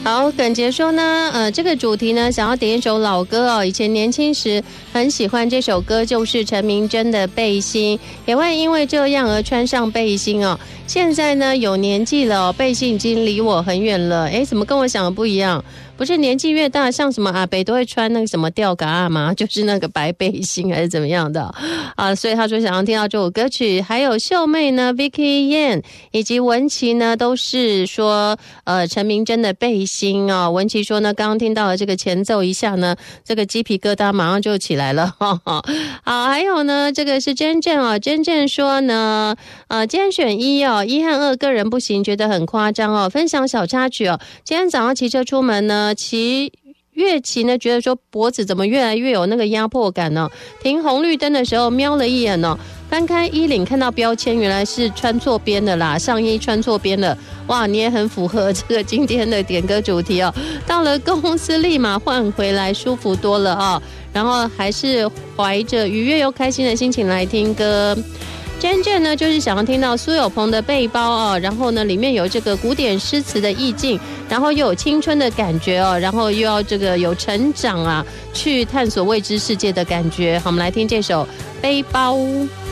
好，耿杰说呢，这个主题呢，想要点一首老歌哦。以前年轻时很喜欢这首歌，就是陈明真的《背心》，也会因为这样而穿上背心哦。现在呢，有年纪了哦，背心已经离我很远了。哎，怎么跟我想的不一样？不是年纪越大，像什么阿北都会穿那个什么吊嘎吗？就是那个白背心还是怎么样的啊？所以他说想要听到这首歌曲，还有秀妹呢 ，Vicky Yan 以及文琪呢，都是说陈明真的背心哦。文琪说呢，刚刚听到了这个前奏一下呢，这个鸡皮疙瘩马上就起来了。好，还有呢，这个是真正哦，真正说呢，今天选1哦，1和2个人不行，觉得很夸张哦。分享小插曲哦，今天早上骑车出门呢。越骑呢，觉得说脖子怎么越来越有那个压迫感呢？停红绿灯的时候瞄了一眼哦，翻开衣领看到标签，原来是穿错边的啦，上衣穿错边了。哇，你也很符合这个今天的点歌主题哦。到了公司立马换回来，舒服多了哦。然后还是怀着愉悦又开心的心情来听歌。真正呢，就是想要听到苏有朋的背包哦，然后呢，里面有这个古典诗词的意境，然后又有青春的感觉哦，然后又要这个有成长啊，去探索未知世界的感觉。好，我们来听这首背包。